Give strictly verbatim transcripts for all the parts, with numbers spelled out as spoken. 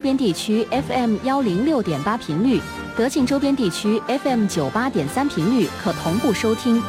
边地区 F M 幺零六点八频率，德庆周边地区 F M 九八点三频率可同步收听。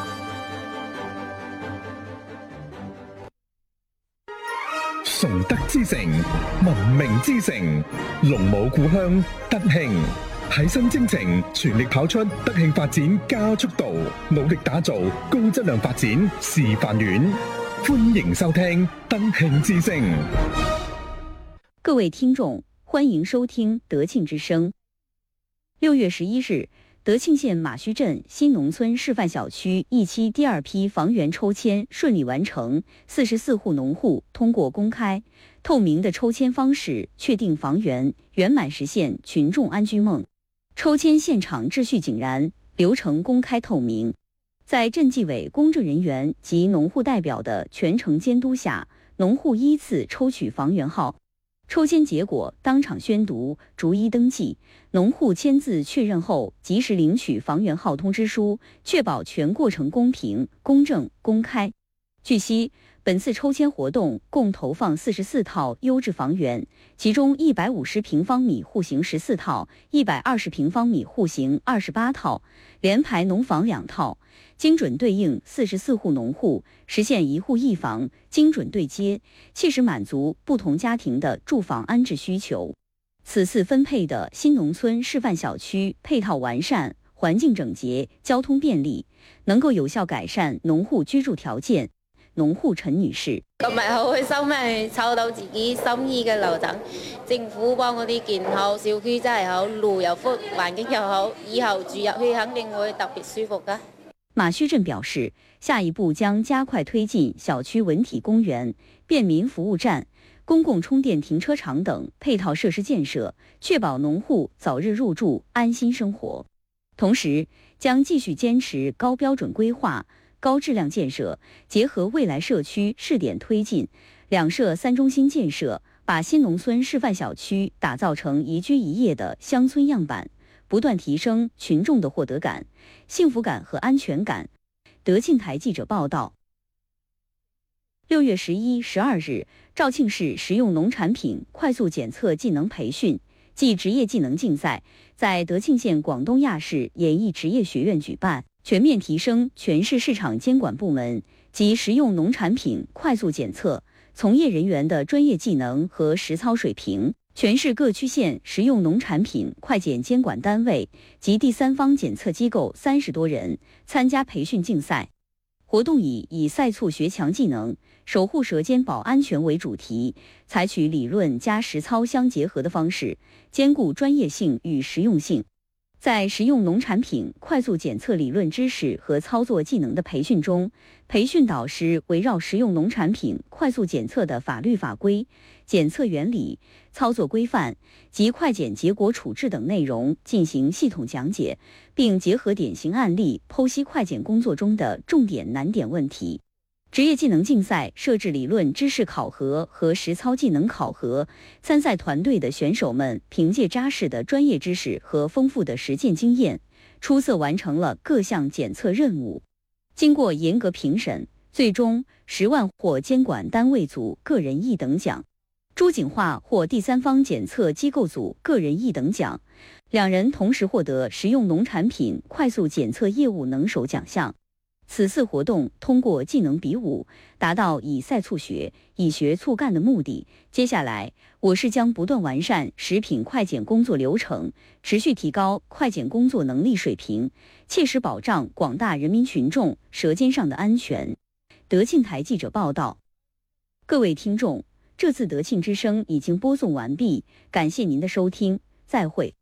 崇德之城，文明之城，龍舞故鄉德慶，喺新征程全力跑出德慶發展加速度，努力打造高質量發展示範縣。歡迎收聽德慶之聲。 各位聽眾，歡迎收聽德慶之聲。六月十一日，德慶縣馬須鎮新農村示範小區一期第二批房源抽籤順利完成，四十四戶農戶通過公開、透明的抽籤方式確定房源，圓滿實現群眾安居夢。抽籤現場秩序井然，流程公開透明。在鎮紀委公證人員及農戶代表的全程監督下，農戶依次抽取房源號，抽籤結果當場宣讀，逐一登記。農戶簽字確認後，及時領取房源號通知書，確保全過程公平、公正、公開。據悉，本次抽籤活動共投放四十四套優質房源，其中一百五十平方米戶型十四套，一百二十平方米戶型二十八套，聯排農房兩套，精準對應四十四戶農戶，實現一戶一房，精準對接，切實滿足不同家庭的住房安置需求。此次分配的新農村示範小區配套完善，環境整潔，交通便利，能夠有效改善農戶居住條件。農戶陳女士： 今日好開心啊！抽到自己心意嘅樓層，政府幫嗰啲建好，小區真係好，路又闊，環境又好，以後住入去肯定會特別舒服㗎。 馬須鎮表示，下一步將加快推進小區文體公園、便民服務站、公共充電停車場等配套設施建設，確保農戶早日入住，安心生活。同時，將繼續堅持高標準規劃、高質量建設，結合未來社區試點推進兩社三中心建設，把新農村示範小區打造成宜居宜業的鄉村樣板，不斷提升群眾的獲得感、幸福感和安全感。德慶台記者報道。六月十一、十二日，肇慶市食用農產品快速檢測技能培訓暨職業技能競賽在德慶縣廣東亞市演藝職業學院舉辦，全面提升全市市場監管部門及食用農產品快速檢測從業人員的專業技能和實操水平。全市各區縣食用農產品快檢監管單位及第三方檢測機構三十多人參加培訓競賽。活動以以賽促學強技能、守護舌尖保安全為主題，採取理論加實操相結合的方式，兼顧專業性與實用性。在食用農產品快速檢測理論知識和操作技能的培訓中，培訓導師圍繞食用農產品快速檢測的法律法規、檢測原理、操作規範及快檢結果處置等內容進行系統講解，並結合典型案例剖析快檢工作中的重點難點問題。職業技能競賽設置理論知識考核和實操技能考核，參賽團隊的選手們憑借扎實的專業知識和豐富的實踐經驗，出色完成了各項檢測任務。經過嚴格評審，最終十萬獲監管單位組個人一等獎，朱景化獲第三方檢測機構組個人一等獎，兩人同時獲得食用農產品快速檢測業務能手獎項。此次活動通過技能比武，達到以賽促學、以學促幹的目的。接下來，我市將不斷完善食品快檢工作流程，持續提高快檢工作能力水平，切實保障廣大人民群眾舌尖上的安全。德慶台記者報道。各位聽眾，這次德慶之聲已經播送完畢，感謝您的收聽，再會。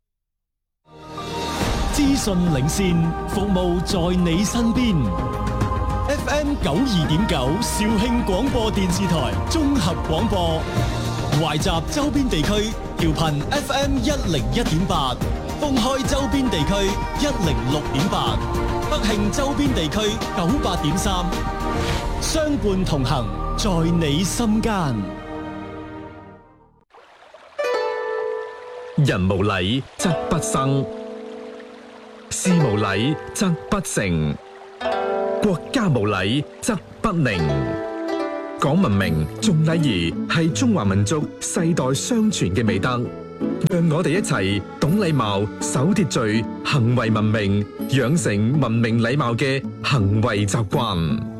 資訊領先，服務在你身邊。F M 九二點九肇慶廣播電視台綜合廣播，懷集周邊地區調頻 F M 一零一點八，封開周邊地區一零六點八，北慶周邊地區九八點三，相伴同行，在你心間。 人無禮則不生，事無禮則不成，國家無禮則不寧。講文明、重禮儀係中華民族世代相傳嘅美德。 讓我哋一齊懂禮貌、守秩序、行為文明，養成文明禮貌嘅行為習慣。